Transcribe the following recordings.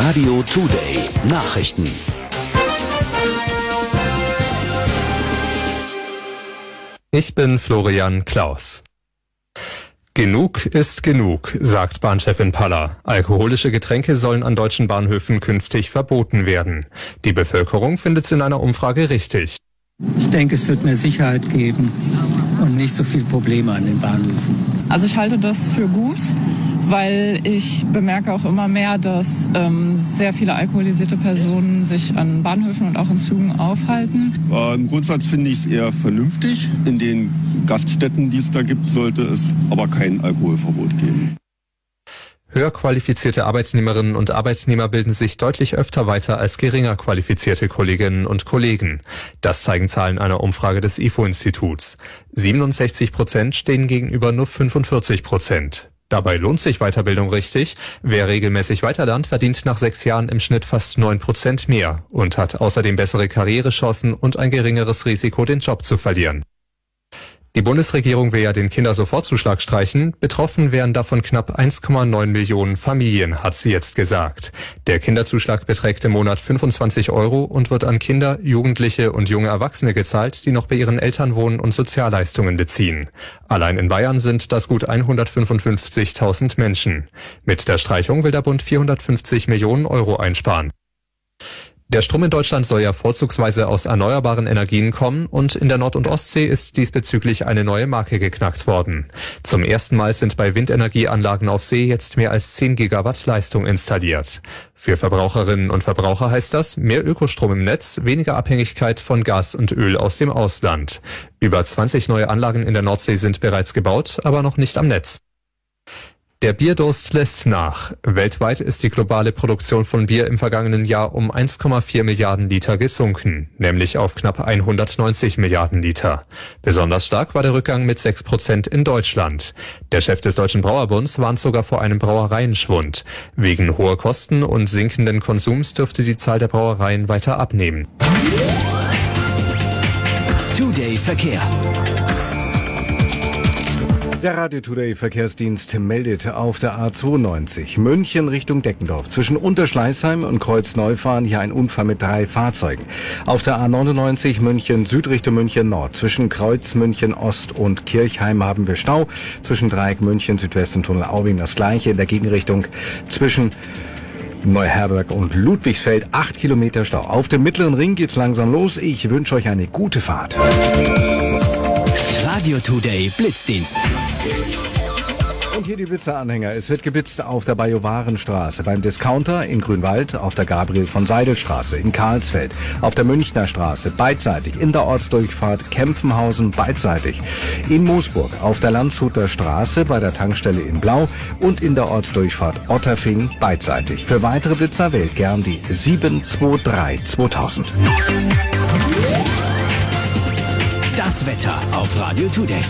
Radio Today Nachrichten. Ich bin Florian Klaus. Genug ist genug, sagt Bahnchefin Paller. Alkoholische Getränke sollen an deutschen Bahnhöfen künftig verboten werden. Die Bevölkerung findet es in einer Umfrage richtig. Ich denke, es wird mehr Sicherheit geben und nicht so viele Probleme an den Bahnhöfen. Also ich halte das für gut, weil ich bemerke auch immer mehr, dass sehr viele alkoholisierte Personen sich an Bahnhöfen und auch in Zügen aufhalten. Im Grundsatz finde ich es eher vernünftig. In den Gaststätten, die es da gibt, sollte es aber kein Alkoholverbot geben. Höher qualifizierte Arbeitnehmerinnen und Arbeitnehmer bilden sich deutlich öfter weiter als geringer qualifizierte Kolleginnen und Kollegen. Das zeigen Zahlen einer Umfrage des IFO-Instituts. 67% stehen gegenüber nur 45%. Dabei lohnt sich Weiterbildung richtig. Wer regelmäßig weiterlernt, verdient nach 6 Jahren im Schnitt fast 9% mehr und hat außerdem bessere Karrierechancen und ein geringeres Risiko, den Job zu verlieren. Die Bundesregierung will ja den Kindersofortzuschlag streichen. Betroffen wären davon knapp 1,9 Millionen Familien, hat sie jetzt gesagt. Der Kinderzuschlag beträgt im Monat 25 € und wird an Kinder, Jugendliche und junge Erwachsene gezahlt, die noch bei ihren Eltern wohnen und Sozialleistungen beziehen. Allein in Bayern sind das gut 155.000 Menschen. Mit der Streichung will der Bund 450 Millionen € einsparen. Der Strom in Deutschland soll ja vorzugsweise aus erneuerbaren Energien kommen und in der Nord- und Ostsee ist diesbezüglich eine neue Marke geknackt worden. Zum ersten Mal sind bei Windenergieanlagen auf See jetzt mehr als 10 Gigawatt Leistung installiert. Für Verbraucherinnen und Verbraucher heißt das mehr Ökostrom im Netz, weniger Abhängigkeit von Gas und Öl aus dem Ausland. Über 20 neue Anlagen in der Nordsee sind bereits gebaut, aber noch nicht am Netz. Der Bierdurst lässt nach. Weltweit ist die globale Produktion von Bier im vergangenen Jahr um 1,4 Milliarden Liter gesunken, nämlich auf knapp 190 Milliarden Liter. Besonders stark war der Rückgang mit 6% in Deutschland. Der Chef des Deutschen Brauerbunds warnt sogar vor einem Brauereienschwund. Wegen hoher Kosten und sinkenden Konsums dürfte die Zahl der Brauereien weiter abnehmen. Today Verkehr. Der Radio Today Verkehrsdienst meldet auf der A92 München Richtung Deckendorf zwischen Unterschleißheim und Kreuzneufahren hier ein Unfall mit 3 Fahrzeugen. Auf der A99 München Süd Richtung München Nord zwischen Kreuz München Ost und Kirchheim haben wir Stau. Zwischen Dreieck München Südwest und Tunnel Aubing das gleiche. In der Gegenrichtung zwischen Neuherberg und Ludwigsfeld 8 Kilometer Stau. Auf dem Mittleren Ring geht's langsam los. Ich wünsche euch eine gute Fahrt. Radio Today Blitzdienst. Und hier die Blitzeranhänger. Es wird geblitzt auf der Bajuwarenstraße, beim Discounter in Grünwald, auf der Gabriel-von-Seidel-Straße in Karlsfeld, auf der Münchner Straße beidseitig, in der Ortsdurchfahrt Kempfenhausen beidseitig, in Moosburg, auf der Landshuter Straße bei der Tankstelle in Blau und in der Ortsdurchfahrt Otterfing beidseitig. Für weitere Blitzer wählt gern die 723 2000. Das Wetter auf Radio Today.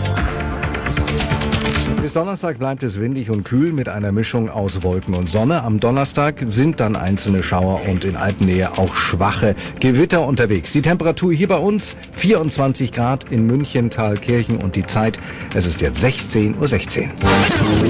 Bis Donnerstag bleibt es windig und kühl mit einer Mischung aus Wolken und Sonne. Am Donnerstag sind dann einzelne Schauer und in Alpennähe auch schwache Gewitter unterwegs. Die Temperatur hier bei uns 24 Grad in München, Thalkirchen und die Zeit, es ist jetzt 16:16 Uhr.